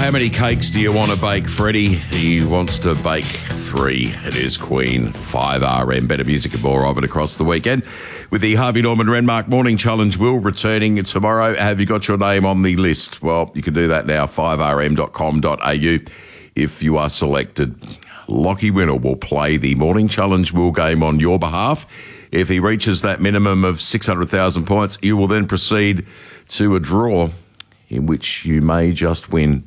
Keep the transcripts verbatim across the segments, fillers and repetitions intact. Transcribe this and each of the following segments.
how many cakes do you want to bake, Freddie? He wants to bake three. It is Queen, five R M. Better music and more of it across the weekend. With the Harvey Norman Renmark Morning Challenge, Will, returning tomorrow. Have you got your name on the list? Well, you can do that now, five r m dot com dot a u. If you are selected, Lockie Winner will play the Morning Challenge Will game on your behalf. If he reaches that minimum of six hundred thousand points, you will then proceed to a draw in which you may just win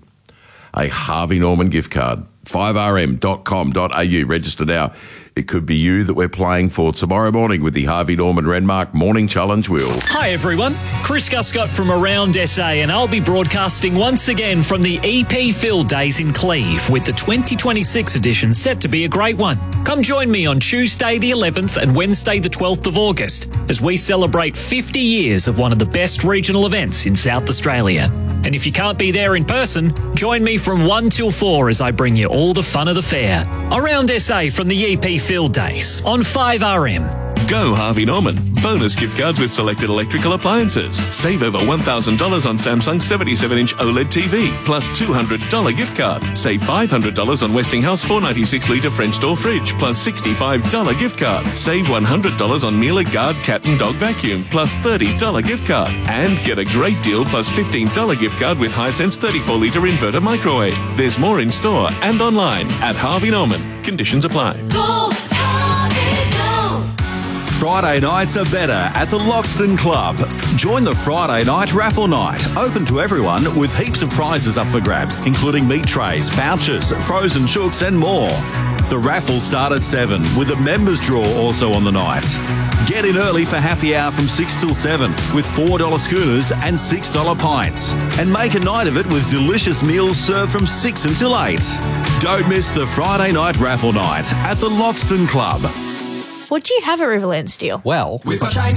a Harvey Norman gift card. five r m dot com dot a u. Register now. It could be you that we're playing for tomorrow morning with the Harvey Norman Renmark Morning Challenge Will. Hi everyone, Chris Guscott from Around S A, and I'll be broadcasting once again from the E P Field Days in Cleve, with the twenty twenty-six edition set to be a great one. Come join me on Tuesday the eleventh and Wednesday the twelfth of August as we celebrate fifty years of one of the best regional events in South Australia. And if you can't be there in person, join me from one till four as I bring you all the fun of the fair. Around S A from the E P Field Days on five R M. Go Harvey Norman. Bonus gift cards with selected electrical appliances. Save over one thousand dollars on Samsung seventy-seven inch OLED T V, plus two hundred dollars gift card. Save five hundred dollars on Westinghouse four ninety-six litre French door fridge, plus sixty-five dollars gift card. Save one hundred dollars on Miele Guard cat and dog vacuum, plus thirty dollars gift card. And get a great deal plus fifteen dollars gift card with Hisense thirty-four litre inverter microwave. There's more in store and online at Harvey Norman. Conditions apply. Go, Harvey, go. Friday nights are better at the Loxton Club. Join the Friday night raffle night, open to everyone with heaps of prizes up for grabs, including meat trays, vouchers, frozen chooks and more. The raffle start at seven with a members draw also on the night. Get in early for happy hour from six till seven with four dollar schooners and six dollar pints. And make a night of it with delicious meals served from six until eight. Don't miss the Friday night raffle night at the Loxton Club. What do you have at Riverland Steel? Well, We've got change.